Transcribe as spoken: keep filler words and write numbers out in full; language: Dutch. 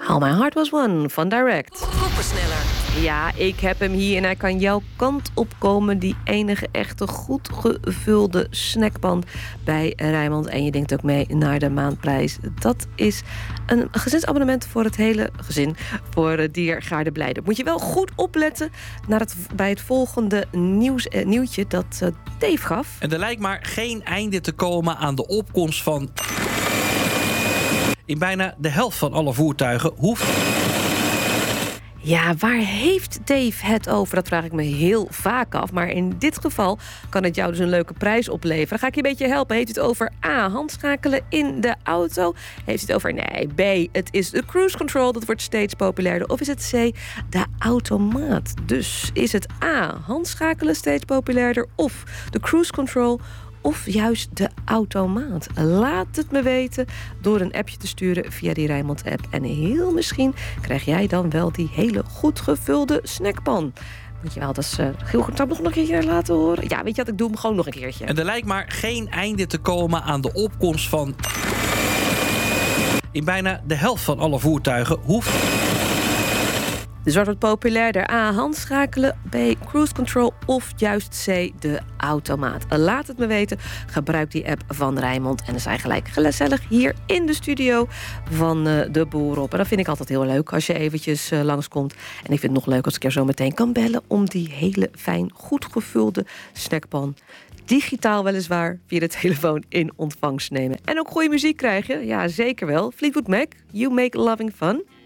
How My Heart Was Won van Direct. Poppersneller. Ja, ik heb hem hier en hij kan jouw kant op komen. Die enige echte goed gevulde snackpan bij Rijnmond. En je denkt ook mee naar de maandprijs. Dat is een gezinsabonnement voor het hele gezin. Voor Diergaarde Blijden. Moet je wel goed opletten naar het, bij het volgende nieuws, eh, nieuwtje dat uh, Dave gaf. En er lijkt maar geen einde te komen aan de opkomst van... In bijna de helft van alle voertuigen hoeft... Ja, waar heeft Dave het over? Dat vraag ik me heel vaak af. Maar in dit geval kan het jou dus een leuke prijs opleveren. Ga ik je een beetje helpen. Heeft het over A, handschakelen in de auto? Heeft het over, nee, B, het is de cruise control. Dat wordt steeds populairder. Of is het C, de automaat? Dus is het A, handschakelen steeds populairder? Of de cruise control? Of juist de automaat? Laat het me weten door een appje te sturen via die Rijnmond-app. En heel misschien krijg jij dan wel die hele goed gevulde snackpan. Moet je wel, dat is uh, heel goed. Zal ik nog een keertje laten horen? Ja, weet je wat, ik doe hem gewoon nog een keertje. En er lijkt maar geen einde te komen aan de opkomst van... In bijna de helft van alle voertuigen hoeft... Dus wordt het populairder? A, handschakelen, B, cruise control of juist C, de automaat. Laat het me weten. Gebruik die app van Rijnmond. En dan zijn gelijk gezellig hier in de studio van uh, de Boer op. En dat vind ik altijd heel leuk als je eventjes uh, langskomt. En ik vind het nog leuk als ik er zo meteen kan bellen... om die hele fijn, goed gevulde snackpan... digitaal weliswaar via de telefoon in ontvangst nemen. En ook goede muziek krijgen. Ja, zeker wel. Fleetwood Mac, You Make Loving Fun...